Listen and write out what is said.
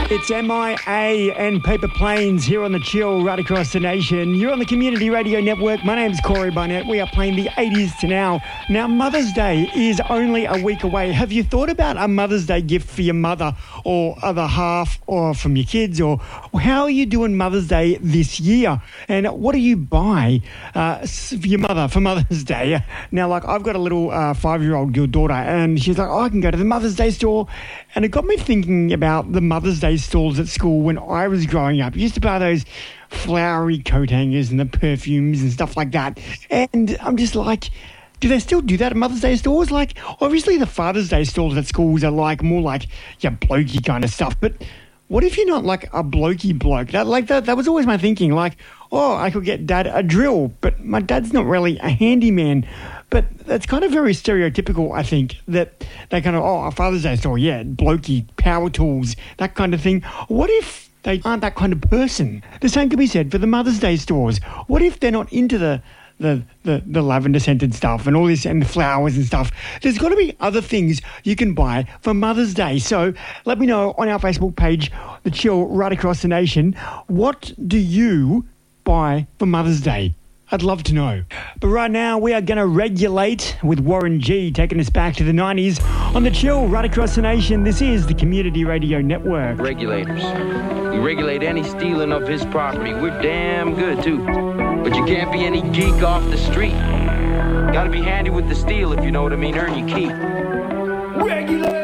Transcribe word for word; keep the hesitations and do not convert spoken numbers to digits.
It's M I A and Paper Planes here on the Chill right across the nation. You're on the Community Radio Network. My name's Corey Barnett. We are playing the eighties to now. Now, Mother's Day is only a week away. Have you thought about a Mother's Day gift for your mother or other half or from your kids? Or how are you doing Mother's Day this year? And what do you buy uh, for your mother for Mother's Day? Now, like, I've got a little uh, five-year-old daughter, and she's like, oh, I can go to the Mother's Day store. And it got me thinking about the Mother's Day stalls at school when I was growing up. You used to buy those flowery coat hangers and the perfumes and stuff like that. And I'm just like, do they still do that at Mother's Day stores? Like, obviously the Father's Day stores at schools are like more like, yeah, blokey kind of stuff. But what if you're not like a blokey bloke? That like that that was always my thinking. Like, oh, I could get Dad a drill, but my dad's not really a handyman. But that's kind of very stereotypical, I think, that they kind of, oh, a Father's Day store, yeah, blokey, power tools, that kind of thing. What if they aren't that kind of person? The same could be said for the Mother's Day stores. What if they're not into the the, the, the lavender-scented stuff and all this and the flowers and stuff? There's got to be other things you can buy for Mother's Day. So let me know on our Facebook page, The Chill right across the nation, what do you buy for Mother's Day? I'd love to know. But right now, we are going to regulate with Warren G, taking us back to the nineties on The Chill right across the nation. This is the Community Radio Network. Regulators. We regulate any stealing of his property. We're damn good, too. But you can't be any geek off the street. Gotta be handy with the steel, if you know what I mean. Earn your keep. Regulate!